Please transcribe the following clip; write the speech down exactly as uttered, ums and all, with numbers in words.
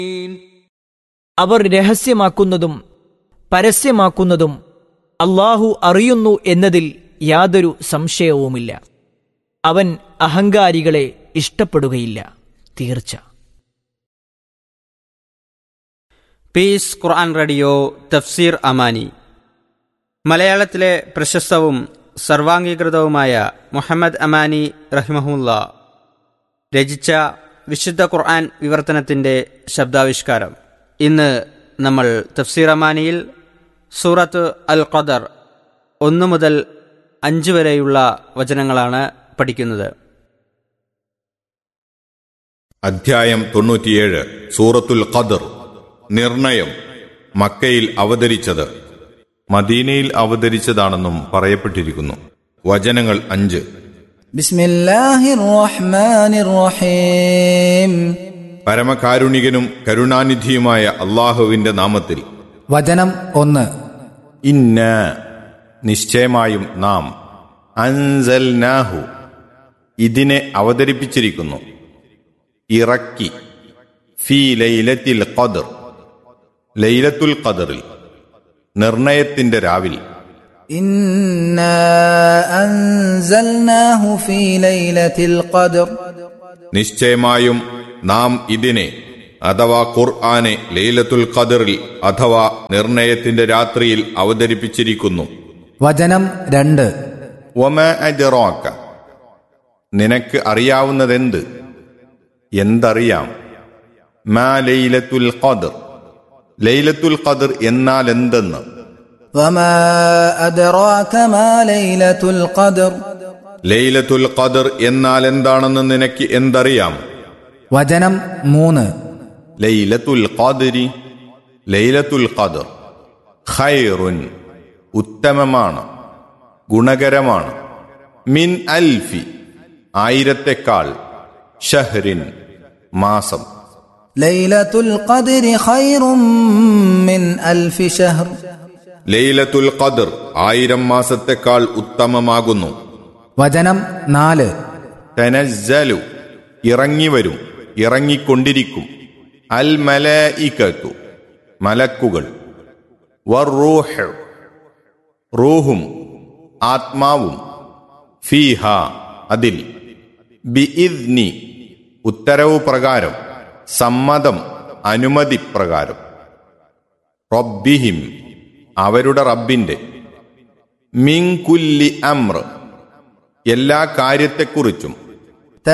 അവർ രഹസ്യമാക്കുന്നതും പരസ്യമാക്കുന്നതും അല്ലാഹു അറിയുന്നു എന്നതിൽ യാതൊരു സംശയവുമില്ല. അവൻ അഹങ്കാരികളെ ഇഷ്ടപ്പെടുകയില്ല. തീർച്ച. പീസ് ഖുർആൻ റേഡിയോ തഫ്സീർ അമാനി. മലയാളത്തിലെ പ്രശസ്തവും സർവാംഗീകൃതവുമായ മുഹമ്മദ് അമാനി റഹിമഹുല്ല രചിച്ച വിശുദ്ധ ഖുർആൻ വിവർത്തനത്തിൻ്റെ ശബ്ദാവിഷ്കാരം. ഇന്ന് നമ്മൾ തഫ്സീർ അമാനിയിൽ സൂറത്ത് അൽ ഖദർ ഒന്ന് മുതൽ അഞ്ച് വരെയുള്ള വചനങ്ങളാണ് പഠിക്കുന്നത്. അധ്യായം തൊണ്ണൂറ്റിയേഴ്. സൂറത്തുൽ ഖദർ. നിർണയം. മക്കയിൽ അവതരിച്ചത്. മദീനയിൽ അവതരിച്ചതാണെന്നും പറയപ്പെട്ടിരിക്കുന്നു. വചനങ്ങൾ അഞ്ച്. ബിസ്മില്ലാഹിർ റഹ്മാനിർ റഹീം. പരമകാരുണികനും കരുണാനിധിയുമായ അല്ലാഹുവിന്റെ നാമത്തിൽ. വചനം ഒന്ന്. ഇന്ന നിശ്ചയമായും നാം അൻസൽനാഹു ഇതിനെ അവതരിപ്പിച്ചിരിക്കുന്നു, ഇറക്കി, ഫീ ലൈലത്തിൽ ഖദർ ലൈലത്തുൽ ഖദറിൽ നിർണയത്തിന്റെ രാവിൽ. ഇന്നാ അൻസൽനാഹു ഫീ ലൈലത്തിൽ ഖദർ നിശ്ചയമായും നാം ഇതിനെ അഥവാ ഖുർആനെ ലൈലത്തുൽ ഖദറിൽ അഥവാ നിർണയത്തിന്റെ രാത്രിയിൽ അവതരിപ്പിച്ചിരിക്കുന്നു. വചനം രണ്ട്. വമാ അദ്റാക നിനക്ക് അറിയാവുന്നതെന്ത്? എന്തറിയാം? മാ ലൈലത്തുൽ ഖദർ ലൈലത്തുൽ ഖദർ എന്നാൽ എന്തെന്ന്. വമാ അദ്റാക മാ ലൈലത്തുൽ ഖദർ ലൈലത്തുൽ ഖദർ എന്നാൽ എന്താണെന്ന് നിനക്ക് എന്തറിയാം? വചനം മൂന്ന്. ലൈലത്തുൽ ഖദരി ലൈലത്തുൽ ഖദർ ഖൈറുൻ ഉത്തമമാണ്, ഗുണകരമാണ്, മിൻ അൽഫി ആയിരത്തെക്കാൾ, ഷഹ്റിൻ മാസം. ലൈലത്തുൽ ഖദരി ഖൈറും മിൻ അൽഫി ഷഹ്ർ ലൈലത്തുൽ ഖദർ ആയിരം മാസത്തെക്കാൾ ഉത്തമമാകുന്നു. വചനം നാല്. തനസ്സലു ഇറങ്ങിവരും, ഇറങ്ങിക്കൊണ്ടിരിക്കും, അൽ മലായികത്തു മലക്കുകൾ, വറൂഹ് റൂഹും ആത്മാവും, ഫീഹ അതിൽ, ബിഇദ്നി ഉത്തരവ് പ്രകാരം, സമ്മതം അനുമതി പ്രകാരം, റബ്ബിഹിം അവരുടെ റബ്ബിന്റെ, മിൻ കുല്ലി അംർ എല്ലാ കാര്യത്തെക്കുറിച്ചും,